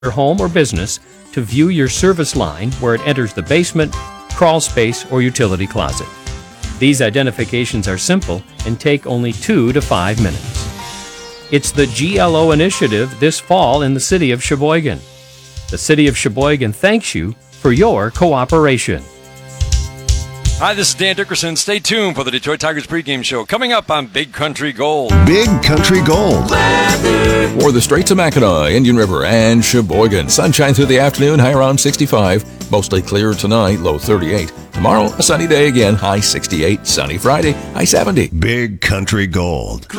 your home or business to view your service line where it enters the basement, crawl space, or utility closet. These identifications are simple and take only 2 to 5 minutes. It's the GLO initiative this fall in the city of Sheboygan. The city of Sheboygan thanks you for your cooperation. Hi, this is Dan Dickerson. Stay tuned for the Detroit Tigers pregame show coming up on Big Country Gold. Big Country Gold. For the Straits of Mackinac, Indian River, and Sheboygan. Sunshine through the afternoon, high around 65. Mostly clear tonight, low 38. Tomorrow, a sunny day again, high 68. Sunny Friday, high 70. Big Country Gold.